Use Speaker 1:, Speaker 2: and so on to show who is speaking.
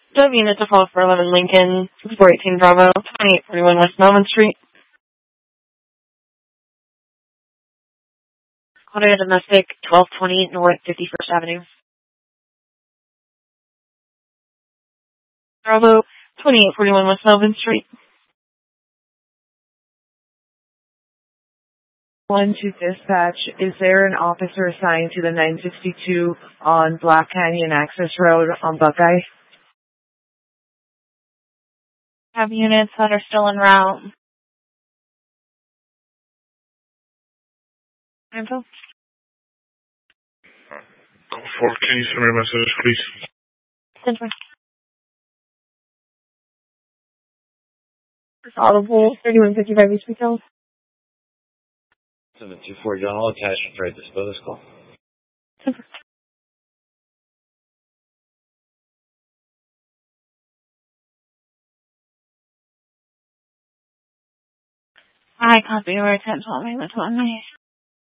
Speaker 1: Dove unit to follow for 11 Lincoln, 418 Bravo, 2841 West Melvin Street. Audio domestic, 1220 North 51st Avenue. Bravo, 2841 West Melvin Street.
Speaker 2: 1 to dispatch, is there an officer assigned to the 962 on Black Canyon Access Road on Buckeye?
Speaker 1: Have units that are still en route. Info?
Speaker 3: Can you send me a message, please?
Speaker 1: Central. Audible, 3155 East Retail.
Speaker 4: 724 John, all attachments ready to dispose this call.
Speaker 1: Central. I copy your attempt on me. That's on me.